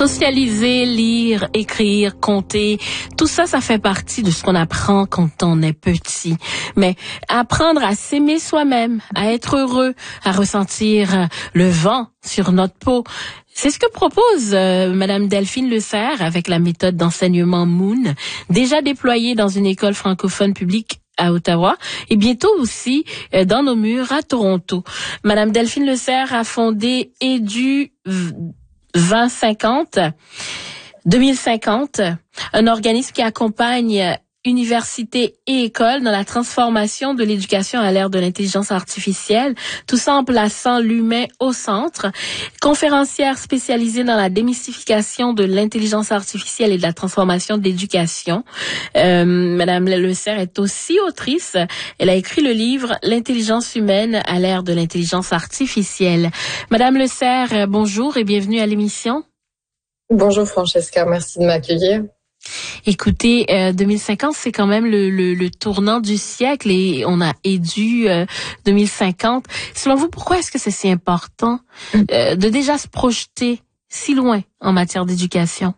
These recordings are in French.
Socialiser, lire, écrire, compter, tout ça, ça fait partie de ce qu'on apprend quand on est petit. Mais apprendre à s'aimer soi-même, à être heureux, à ressentir le vent sur notre peau, c'est ce que propose Madame Delphine Lecerf avec la méthode d'enseignement Moon, déjà déployée dans une école francophone publique à Ottawa et bientôt aussi dans nos murs à Toronto. Madame Delphine Lecerf a fondé Edu 2050, un organisme qui accompagne universités et écoles dans la transformation de l'éducation à l'ère de l'intelligence artificielle, tout ça en plaçant l'humain au centre. Conférencière spécialisée dans la démystification de l'intelligence artificielle et de la transformation de l'éducation, Madame Lecerf est aussi autrice. Elle a écrit le livre L'intelligence humaine à l'ère de l'intelligence artificielle. Madame Lecerf, bonjour et bienvenue à l'émission. Bonjour Francesca, merci de m'accueillir. Écoutez, 2050, c'est quand même le tournant du siècle et on a Edu 2050. Selon vous, pourquoi est-ce que c'est si important de déjà se projeter si loin en matière d'éducation?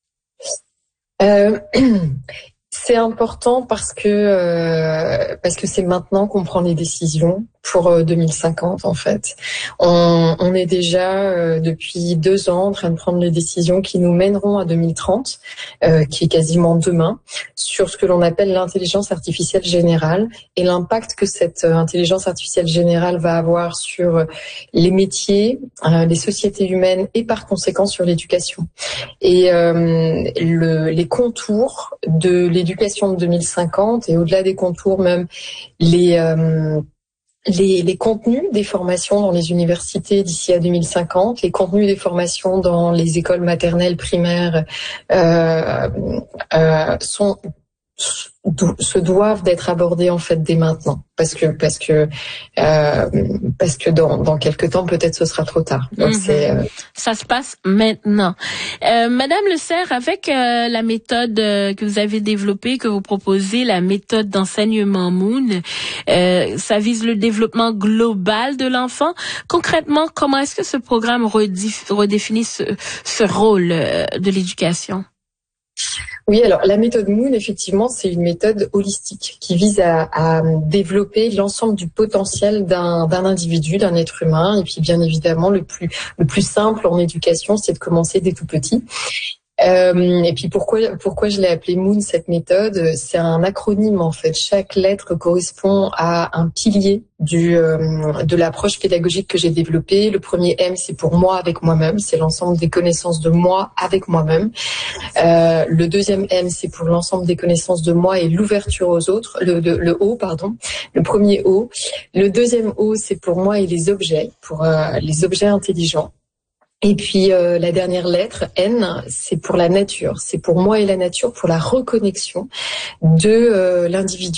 C'est important parce que c'est maintenant qu'on prend les décisions pour 2050 en fait. On est déjà depuis 2 ans en train de prendre les décisions qui nous mèneront à 2030, qui est quasiment demain, sur ce que l'on appelle l'intelligence artificielle générale et l'impact que cette intelligence artificielle générale va avoir sur les métiers, les sociétés humaines et par conséquent sur l'éducation. Et les contours de l'éducation de 2050 et au-delà des contours même les contenus des formations dans les universités d'ici à 2050, les contenus des formations dans les écoles maternelles, primaires se doivent d'être abordés en fait dès maintenant parce que dans quelques temps peut-être ce sera trop tard. Donc ça se passe maintenant. Madame Lecerf, avec la méthode que vous avez développée, que vous proposez, la méthode d'enseignement Moon, ça vise le développement global de l'enfant. Concrètement, comment est-ce que ce programme redéfinit ce rôle de l'éducation? Oui, alors la méthode Moon, effectivement, c'est une méthode holistique qui vise à développer l'ensemble du potentiel d'un individu, d'un être humain. Et puis, bien évidemment, le plus simple en éducation, c'est de commencer dès tout petit. Et puis pourquoi je l'ai appelé Moon, cette méthode? C'est un acronyme en fait. Chaque lettre correspond à un pilier de l'approche pédagogique que j'ai développée. Le premier M, c'est pour moi avec moi-même, c'est l'ensemble des connaissances de moi avec moi-même. Le deuxième M, c'est pour l'ensemble des connaissances de moi et l'ouverture aux autres. Le O, pardon. Le premier O. Le deuxième O, c'est pour moi et les objets, pour les objets intelligents. Et puis la dernière lettre, N, c'est pour la nature. C'est pour moi et la nature, pour la reconnexion de l'individu